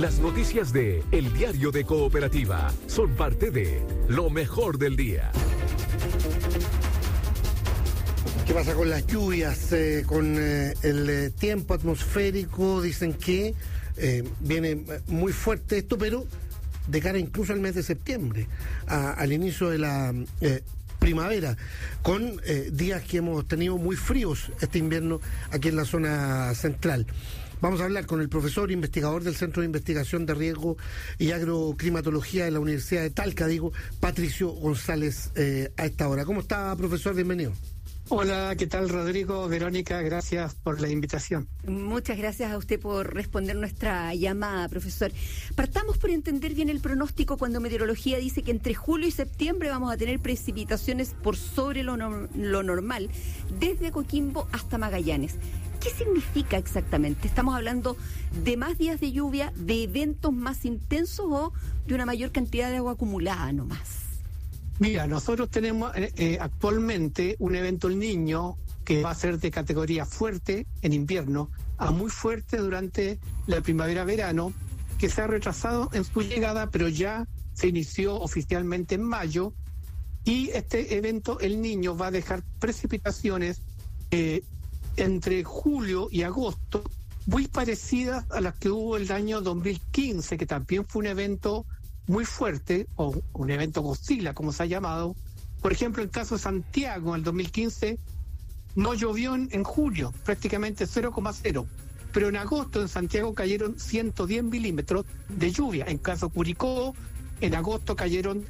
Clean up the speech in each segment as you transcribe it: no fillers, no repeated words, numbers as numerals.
Las noticias de El Diario de Cooperativa son parte de lo mejor del día. ¿Qué pasa con las lluvias, con el tiempo atmosférico? Dicen que viene muy fuerte esto, pero de cara incluso al mes de septiembre, al inicio de la primavera, con días que hemos tenido muy fríos este invierno aquí en la zona central. Vamos a hablar con el profesor investigador del Centro de Investigación de Riesgo y Agroclimatología de la Universidad de Talca, Patricio González, a esta hora. ¿Cómo está, profesor? Bienvenido. Hola, ¿qué tal, Rodrigo? Verónica, gracias por la invitación. Muchas gracias a usted por responder nuestra llamada, profesor. Partamos por entender bien el pronóstico cuando meteorología dice que entre julio y septiembre vamos a tener precipitaciones por sobre lo normal, desde Coquimbo hasta Magallanes. ¿Qué significa exactamente? ¿Estamos hablando de más días de lluvia, de eventos más intensos o de una mayor cantidad de agua acumulada nomás? Mira, nosotros tenemos actualmente un evento El Niño que va a ser de categoría fuerte en invierno a muy fuerte durante la primavera-verano, que se ha retrasado en su llegada, pero ya se inició oficialmente en mayo, y este evento El Niño va a dejar precipitaciones entre julio y agosto muy parecidas a las que hubo el año 2015, que también fue un evento muy fuerte, o un evento Godzilla, como se ha llamado. Por ejemplo, el caso de Santiago, en el 2015, no llovió en julio, prácticamente 0,0. Pero en agosto en Santiago cayeron 110 milímetros de lluvia. En caso Curicó, en agosto cayeron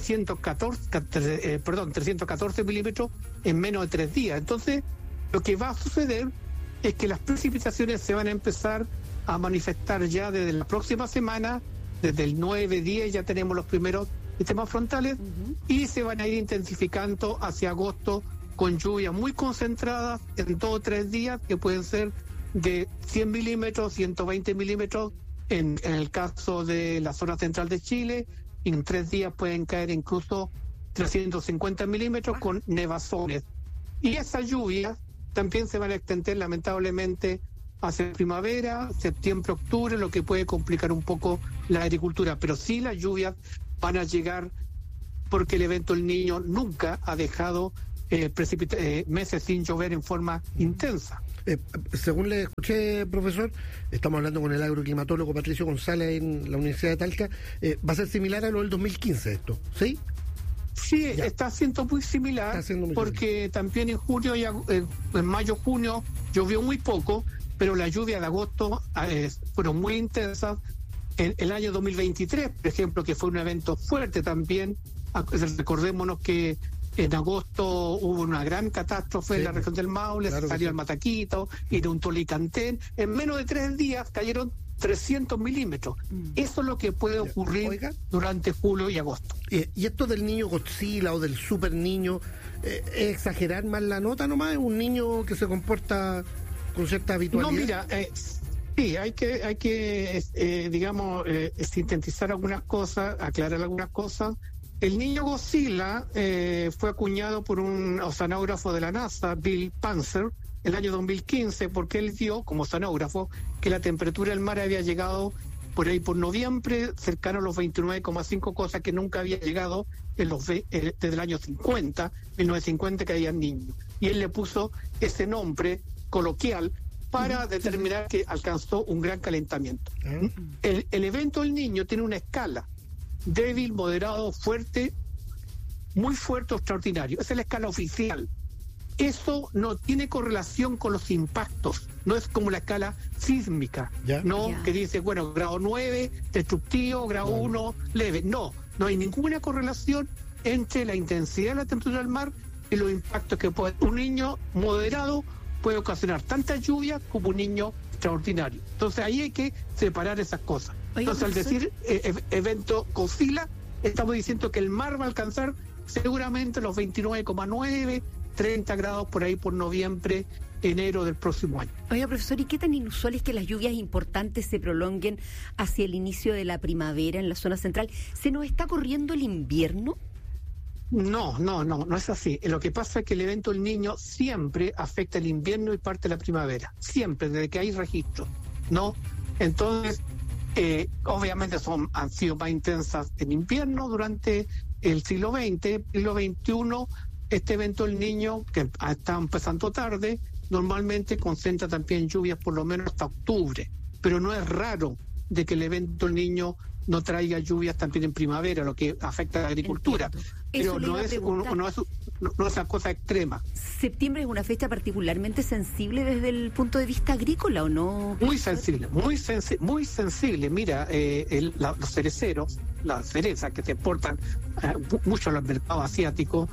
314 milímetros en menos de 3 días. Entonces, lo que va a suceder es que las precipitaciones se van a empezar a manifestar ya desde la próxima semana. Desde el 9-10 ya tenemos los primeros sistemas frontales, y se van a ir intensificando hacia agosto con lluvias muy concentradas en 2 o 3 días, que pueden ser de 100 milímetros, 120 milímetros en el caso de la zona central de Chile, y en 3 días pueden caer incluso 350 milímetros con nevazones. Y esas lluvias también se van a extender lamentablemente hacia primavera, septiembre, octubre, lo que puede complicar un poco la agricultura. Pero sí, las lluvias van a llegar, porque el evento El Niño nunca ha dejado meses sin llover en forma intensa. Según le escuché, profesor, estamos hablando con el agroclimatólogo Patricio González en la Universidad de Talca, va a ser similar a lo del 2015 esto, ¿sí? Sí, ya. Está siendo muy similar, porque también en junio y en mayo, junio llovió muy poco, pero las lluvias de agosto fueron muy intensas. En el año 2023, por ejemplo, que fue un evento fuerte también, recordémonos que en agosto hubo una gran catástrofe en la región del Maule, claro, salió el Mataquito, Iruntoli y Cantén. En menos de 3 días cayeron 300 milímetros. Eso es lo que puede ocurrir durante julio y agosto. ¿Y esto del niño Godzilla o del super niño, es exagerar más la nota nomás? ¿Es un niño que se comporta con cierta habitualidad? No, mira, sí, hay que sintetizar algunas cosas, aclarar algunas cosas. El niño Godzilla fue acuñado por un oceanógrafo de la NASA, Bill Panzer, el año 2015, porque él dio, como oceanógrafo, que la temperatura del mar había llegado por ahí por noviembre cercano a los 29,5, cosa que nunca había llegado desde el año 1950, que había niños. Y él le puso ese nombre coloquial para determinar que alcanzó un gran calentamiento. El evento El Niño tiene una escala: débil, moderado, fuerte, muy fuerte o extraordinario. Esa es la escala oficial. Eso no tiene correlación con los impactos, no es como la escala sísmica, que dice, bueno, grado 9, destructivo, grado 1, leve. No hay ninguna correlación entre la intensidad de la temperatura del mar y los impactos que puede. Un niño moderado puede ocasionar tanta lluvia como un niño extraordinario. Entonces ahí hay que separar esas cosas. Entonces, al decir evento Godzilla, estamos diciendo que el mar va a alcanzar seguramente los 29,9, 30 grados por ahí por noviembre, enero del próximo año. Oiga, profesor, ¿y qué tan inusual es que las lluvias importantes se prolonguen hacia el inicio de la primavera en la zona central? ¿Se nos está corriendo el invierno? No es así. Lo que pasa es que el evento El Niño siempre afecta el invierno y parte de la primavera. Siempre, desde que hay registro, ¿no? Entonces, Obviamente han sido más intensas en invierno durante el siglo XX, siglo XXI. Este evento del Niño, que está empezando tarde, normalmente concentra también lluvias por lo menos hasta octubre, pero no es raro de que el evento del Niño no traiga lluvias también en primavera, lo que afecta a la agricultura. Pero no es una cosa extrema. ¿Septiembre es una fecha particularmente sensible desde el punto de vista agrícola o no? Muy sensible, muy sensible. Mira, los cereceros, las cerezas que se exportan mucho a los mercados asiáticos,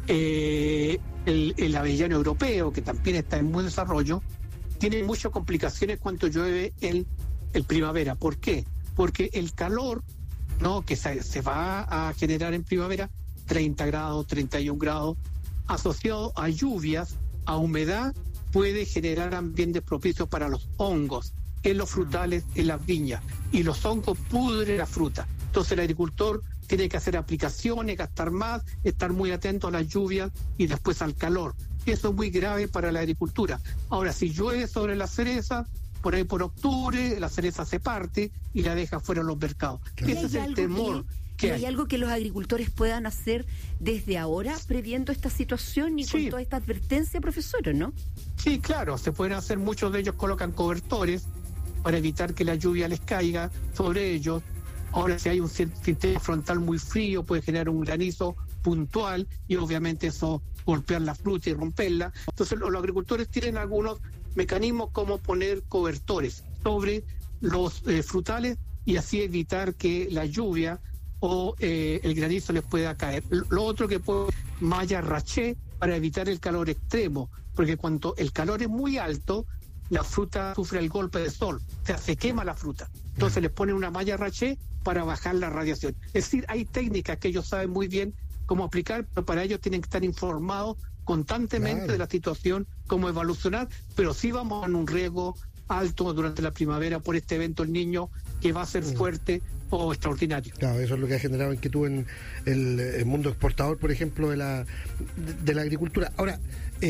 el avellano europeo, que también está en buen desarrollo, tiene muchas complicaciones cuando llueve el primavera. ¿Por qué? Porque el calor, ¿no?, que se va a generar en primavera, 30 grados, 31 grados, asociado a lluvias, a humedad, puede generar ambientes propicios para los hongos en los frutales, en las viñas, y los hongos pudren la fruta. Entonces el agricultor tiene que hacer aplicaciones, gastar más, estar muy atento a las lluvias y después al calor. Eso es muy grave para la agricultura. Ahora, si llueve sobre la cereza, por ahí por octubre, la cereza se parte y la deja fuera de los mercados. Ese es el temor. ¿Hay algo que los agricultores puedan hacer desde ahora, previendo esta situación y con toda esta advertencia, profesor, o no? Sí, claro, se pueden hacer. Muchos de ellos colocan cobertores para evitar que la lluvia les caiga sobre ellos. Ahora, si hay un sistema frontal muy frío, puede generar un granizo puntual y obviamente eso golpear la fruta y romperla. Entonces los agricultores tienen algunos mecanismos como poner cobertores sobre los frutales y así evitar que la lluvia o el granizo les pueda caer. Lo otro que puede malla raché para evitar el calor extremo, porque cuando el calor es muy alto, la fruta sufre el golpe de sol, o sea, se quema la fruta. Entonces les ponen una malla raché para bajar la radiación. Es decir, hay técnicas que ellos saben muy bien cómo aplicar, pero para ellos tienen que estar informados constantemente de la situación, cómo evolucionar, pero sí vamos en un riesgo alto durante la primavera por este evento El Niño, que va a ser fuerte o extraordinario. Claro, eso es lo que ha generado inquietud en el mundo exportador, por ejemplo, de la agricultura. Ahora,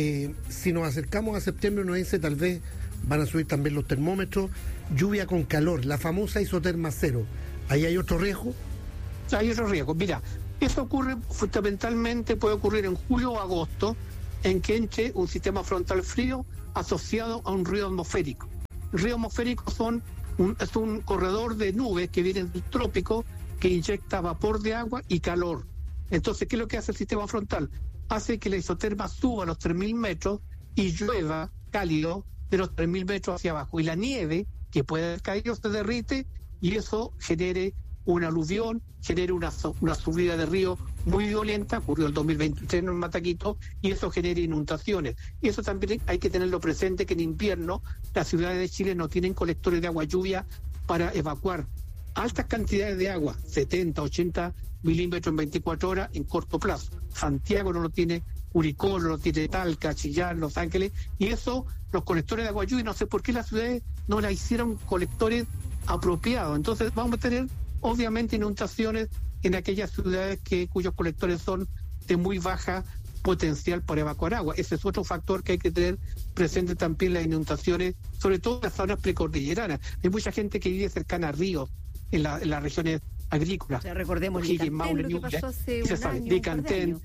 si nos acercamos a septiembre, uno dice, tal vez van a subir también los termómetros, lluvia con calor, la famosa isoterma cero. ¿Ahí hay otro riesgo? Hay otro riesgo. Mira, eso ocurre fundamentalmente, puede ocurrir en julio o agosto, en que entre un sistema frontal frío asociado a un río atmosférico. El río atmosférico es un corredor de nubes que vienen del trópico que inyecta vapor de agua y calor. Entonces, ¿qué es lo que hace el sistema frontal? Hace que la isoterma suba a los 3.000 metros y llueva cálido de los 3.000 metros hacia abajo. Y la nieve que puede haber caído se derrite y eso genere una aluvión, genere una subida de río muy violenta, ocurrió el 2023 en Mataquito, y eso genera inundaciones. Y eso también hay que tenerlo presente, que en invierno las ciudades de Chile no tienen colectores de agua lluvia para evacuar altas cantidades de agua, 70, 80 milímetros en 24 horas en corto plazo. Santiago no lo tiene, Curicó no lo tiene, Talca, Chillán, Los Ángeles, y eso, los colectores de agua lluvia, no sé por qué las ciudades no la hicieron colectores apropiados. Entonces vamos a tener obviamente inundaciones en aquellas ciudades cuyos colectores son de muy baja potencial para evacuar agua. Ese es otro factor que hay que tener presente también, las inundaciones, sobre todo en las zonas precordilleranas. Hay mucha gente que vive cercana a ríos en las regiones agrícolas. Ya recordemos Licantén, lo que pasó hace un año.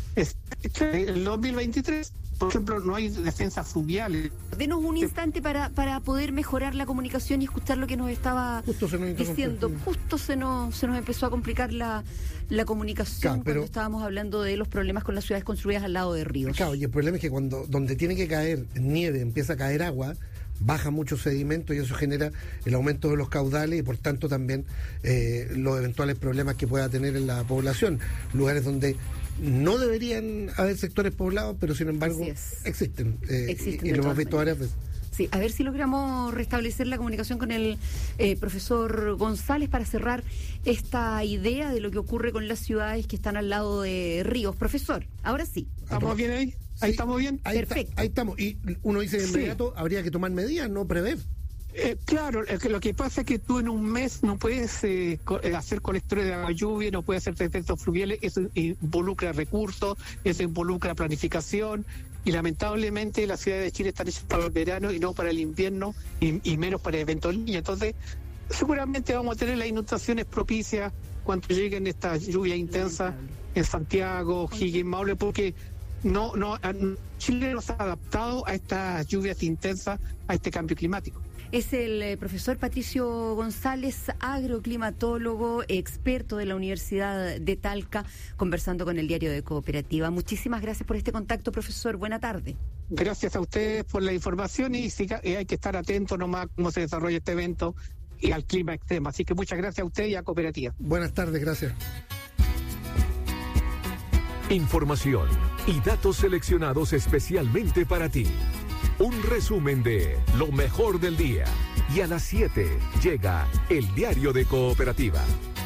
El 2023, por ejemplo, no hay defensas fluviales. Denos un instante para poder mejorar la comunicación y escuchar lo que nos estaba diciendo. Justo se nos empezó a complicar la comunicación cuando estábamos hablando de los problemas con las ciudades construidas al lado de ríos. Claro, y el problema es que donde tiene que caer nieve, empieza a caer agua, baja mucho sedimento y eso genera el aumento de los caudales y por tanto también los eventuales problemas que pueda tener en la población. Lugares donde no deberían haber sectores poblados, pero sin embargo existen y lo hemos visto varias veces. Sí, a ver si logramos restablecer la comunicación con el profesor González para cerrar esta idea de lo que ocurre con las ciudades que están al lado de ríos. Profesor, ahora sí. ¿Estamos bien ahí? ¿Ahí estamos bien? Perfecto. Ahí estamos. Y uno dice de inmediato, habría que tomar medidas, no prever. Claro, lo que pasa es que tú en un mes no puedes hacer colectores de agua lluvia, no puedes hacer defensas fluviales, eso involucra recursos, eso involucra planificación, y lamentablemente las ciudades de Chile están hechas para el verano y no para el invierno, y menos para eventos del niño. Entonces, seguramente vamos a tener las inundaciones propicias cuando lleguen estas lluvias intensas en Santiago, Higgins, Maule, porque Chile no se ha adaptado a estas lluvias intensas, a este cambio climático. Es el profesor Patricio González, agroclimatólogo, experto de la Universidad de Talca, conversando con el Diario de Cooperativa. Muchísimas gracias por este contacto, profesor. Buena tarde. Gracias a ustedes por la información y hay que estar atentos nomás a cómo se desarrolla este evento y al clima extremo. Así que muchas gracias a usted y a Cooperativa. Buenas tardes, gracias. Información y datos seleccionados especialmente para ti. Un resumen de lo mejor del día. Y a las 7 llega el Diario de Cooperativa.